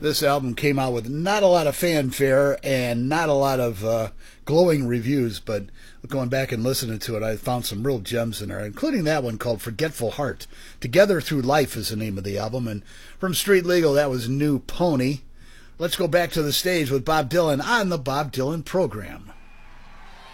This album came out with not a lot of fanfare and not a lot of glowing reviews, but going back and listening to it, I found some real gems in there, including that one called Forgetful Heart. Together Through Life is the name of the album, and from Street Legal, that was New Pony. Let's go back to the stage with Bob Dylan on the Bob Dylan program.